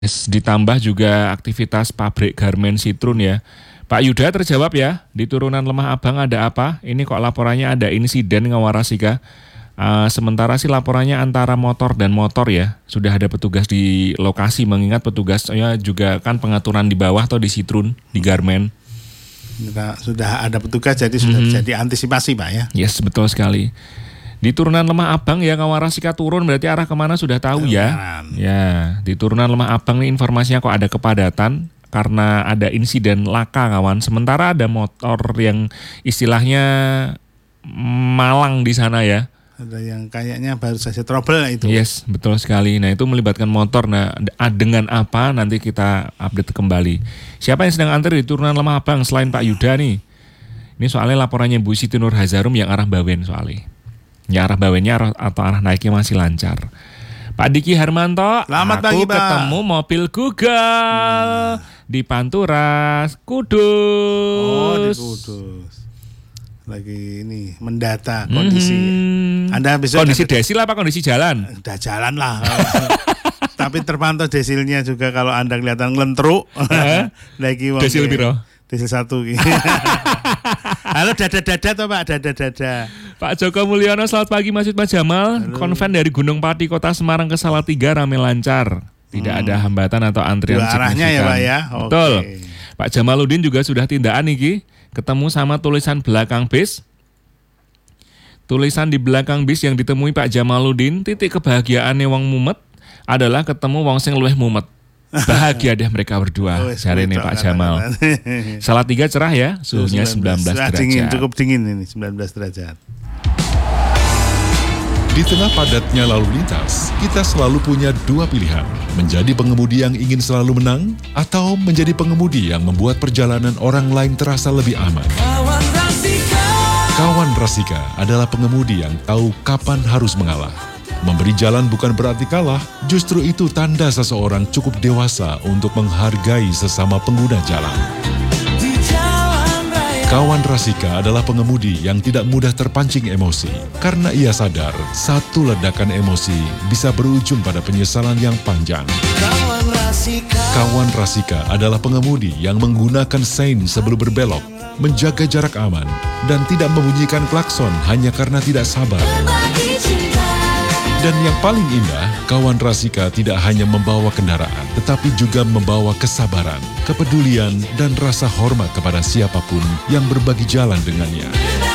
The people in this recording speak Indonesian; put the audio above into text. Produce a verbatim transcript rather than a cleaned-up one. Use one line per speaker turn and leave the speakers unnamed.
Yes, ditambah juga aktivitas pabrik garmen Sitrun ya. Pak Yuda terjawab ya, di turunan Lemah Abang ada apa? Ini kok laporannya ada insiden Ngawarasika. Uh, sementara sih laporannya antara motor dan motor ya. Sudah ada petugas di lokasi, mengingat petugasnya juga kan pengaturan di bawah atau di Sitrun, di garmen.
Kita sudah ada petugas jadi sudah
Mm-hmm.
bisa diantisipasi Pak ya.
Yes, betul sekali. Di turunan Lemah Abang ya, Ngawarasika turun berarti arah kemana sudah tahu ya. Ya, di turunan Lemah Abang nih informasinya kok ada kepadatan karena ada insiden laka kawan. Sementara ada motor yang istilahnya malang di sana ya.
Ada yang kayaknya baru saja trouble itu.
Yes, betul sekali. Nah itu melibatkan motor. Nah dengan apa nanti kita update kembali. Siapa yang sedang antri di turunan Lemah Abang selain Pak Yuda nih? Ini soalnya laporannya Bu Siti Nur Hazarum yang arah Bawen soalnya. Ya arah bawennya arah, atau arah naiknya masih lancar. Pak Diki Harmanto,
selamat
aku
pagi, Pak.
ketemu mobil Google hmm. di Pantura, Kudus.
Oh di Kudus. Lagi ini mendata kondisi.
Hmm.
Anda bisa
kondisi desil apa kondisi jalan?
Udah jalan lah. Tapi terpantau desilnya juga kalau Anda kelihatan ngelentruk. Lagi
desil piro?
Desil satu. Halo dada-dada toh Pak, dada-dada.
Pak Joko Mulyono, selamat pagi Mas Yudma Jamal. Halo. Konven dari Gunung Pati Kota Semarang ke Salatiga rame lancar. Tidak hmm. ada hambatan atau antrian
signifikan. Arahnya ya Pak ya.
Betul. Okay. Pak Jamaludin juga sudah tindakan nih, ketemu sama tulisan belakang bis. Tulisan di belakang bis yang ditemui Pak Jamaludin, titik kebahagiaannya wong mumet adalah ketemu wong sing luwih mumet. Bahagia deh mereka berdua. Oh, hari ini Pak Jamal. Salatiga cerah ya, suhunya sembilan belas derajat.
Dingin, cukup dingin ini sembilan belas derajat.
Di tengah padatnya lalu lintas, kita selalu punya dua pilihan. Menjadi pengemudi yang ingin selalu menang, atau menjadi pengemudi yang membuat perjalanan orang lain terasa lebih aman. Kawan Rasika. Kawan Rasika adalah pengemudi yang tahu kapan harus mengalah. Memberi jalan bukan berarti kalah, justru itu tanda seseorang cukup dewasa untuk menghargai sesama pengguna jalan. Kawan Rasika adalah pengemudi yang tidak mudah terpancing emosi, karena ia sadar satu ledakan emosi bisa berujung pada penyesalan yang panjang. Kawan Rasika. Kawan Rasika adalah pengemudi yang menggunakan sein sebelum berbelok, menjaga jarak aman, dan tidak membunyikan klakson hanya karena tidak sabar. Dan yang paling indah, kawan Rasika tidak hanya membawa kendaraan, tetapi juga membawa kesabaran, kepedulian, dan rasa hormat kepada siapapun yang berbagi jalan dengannya.